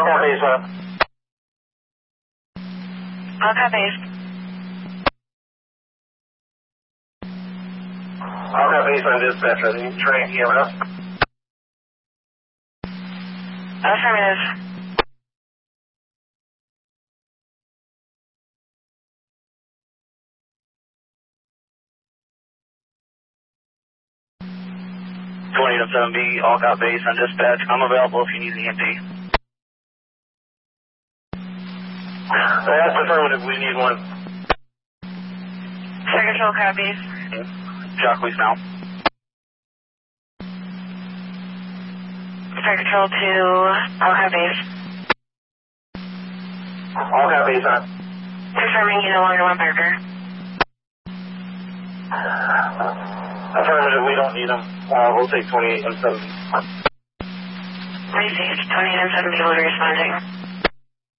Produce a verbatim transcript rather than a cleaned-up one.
All base up. All base. All base on dispatch. Are they trying E M S? Affirmative. twenty to seven B, all got base on dispatch. I'm available if you need E M T. That's affirmative. We need one. Fire control copies. Shock police now. Fire control to all base. All got base on. Confirming you no longer want Parker. Affirmative. We don't need them. Uh, we'll take twenty-eight and seventy. Received. twenty-eight and seventy will be responding.